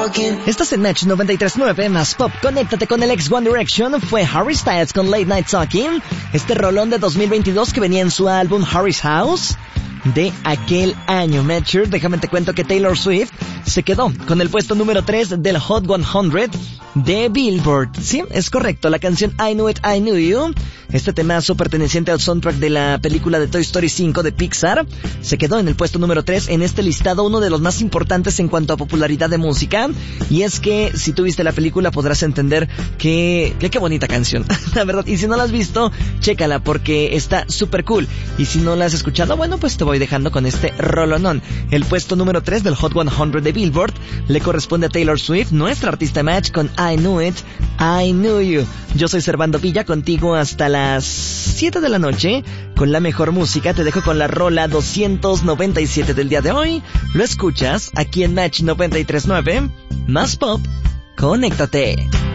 Estás en Match 93.9 más Pop. Conéctate con el ex One Direction. Fue Harry Styles con Late Night Talking. Este rolón de 2022 que venía en su álbum Harry's House de aquel año. Matcher, déjame te cuento que Taylor Swift se quedó con el puesto número 3 del Hot 100 de Billboard. Sí, es correcto, la canción I Knew It, I Knew You, este temazo perteneciente al soundtrack de la película de Toy Story 5 de Pixar, se quedó en el puesto número 3 en este listado, uno de los más importantes en cuanto a popularidad de música. Y es que si tú viste la película podrás entender que qué bonita canción, la verdad. Y si no la has visto, chécala porque está súper cool. Y si no la has escuchado, bueno, pues te voy dejando con este rolonón. El puesto número 3 del Hot 100 de Billboard le corresponde a Taylor Swift, nuestra artista Match, con I Knew It, I Knew You. Yo soy Servando Villa, contigo hasta las 7 de la noche con la mejor música. Te dejo con la rola 297 del día de hoy. Lo escuchas aquí en Match 93.9 más Pop. Conéctate.